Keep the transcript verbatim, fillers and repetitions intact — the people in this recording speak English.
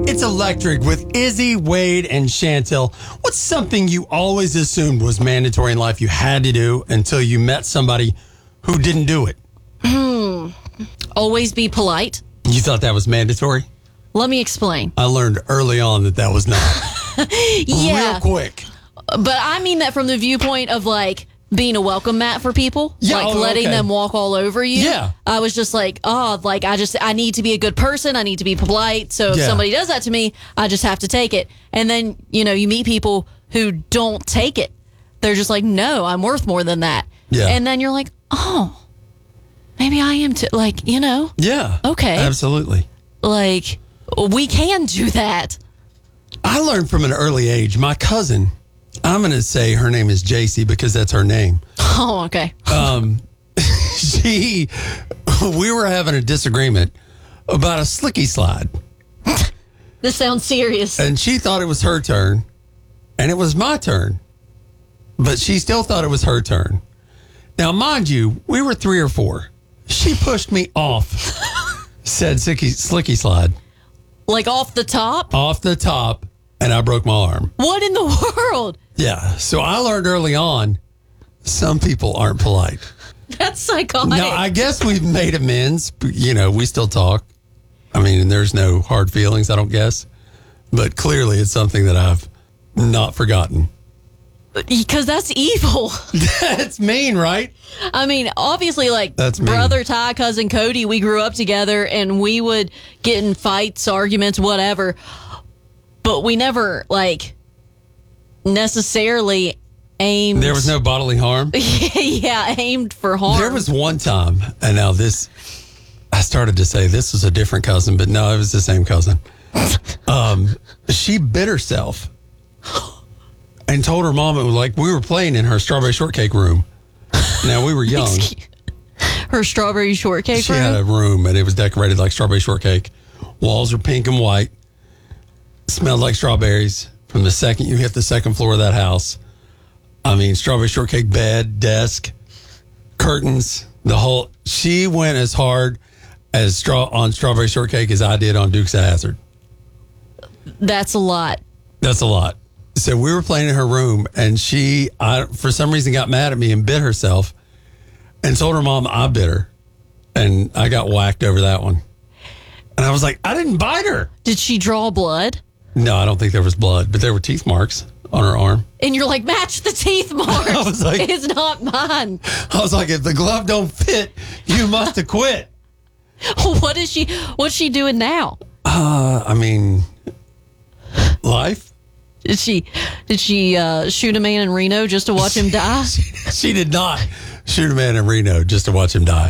It's Electric with Izzy, Wade, and Chantel. What's something you always assumed was mandatory in life you had to do until you met somebody who didn't do it? Hmm. Always be polite. You thought that was mandatory? Let me explain. I learned early on that that was not. Yeah. Real quick. But I mean that from the viewpoint of like being a welcome mat for people, Yeah, like oh, letting okay. them walk all over you. Yeah. I was just like, oh, like I just, I need to be a good person. I need to be polite. So if Yeah. somebody does that to me, I just have to take it. And then, you know, you meet people who don't take it. They're just like, no, I'm worth more than that. Yeah. And then you're like, oh, maybe I am too. Like, you know, Yeah. Okay. Absolutely. like we can do that. I learned from an early age. My cousin, I'm going to say her name is J C because that's her name. Oh, okay. Um, she, we were having a disagreement about a slicky slide, This sounds serious. and she thought it was her turn, and it was my turn, but she still thought it was her turn. Now, mind you, we were three or four. She pushed me off said slicky, slicky slide Like off the top? off the top, and I broke my arm. What in the world? Yeah, so I learned early on, some people aren't polite. That's psychotic. No, I guess we've made amends. But, you know, we still talk. I mean, there's no hard feelings, I don't guess. But clearly it's something that I've not forgotten. Because that's evil. That's mean, right? I mean, obviously, like That's mean. brother Ty, cousin Cody, we grew up together and we would get in fights, arguments, whatever. But we never, like, necessarily aimed. There was no bodily harm. yeah, aimed for harm. There was one time, and now this, I started to say this was a different cousin, but no, it was the same cousin. Um, she bit herself and told her mom it was like we were playing in her strawberry shortcake room. Now, we were young. Her strawberry shortcake She room? had a room, and it was decorated like strawberry shortcake. Walls are pink and white. Smelled like strawberries from the second you hit the second floor of that house. I mean, strawberry shortcake bed, desk, curtains, the whole. She went as hard as straw on strawberry shortcake as I did on Dukes of Hazzard. That's a lot. That's a lot. So we were playing in her room, and she, I, for some reason, got mad at me and bit herself, and told her mom I bit her, and I got whacked over that one. And I was like, I didn't bite her. Did she draw blood? No, I don't think there was blood, but there were teeth marks on her arm. And you're like, match the teeth marks. I was like- it's not mine. I was like, if the glove don't fit, you must have quit. What is she? What's she doing now? Uh, I mean, life. Did she? Did she uh, shoot a man in Reno just to watch him die? She did not shoot a man in Reno just to watch him die.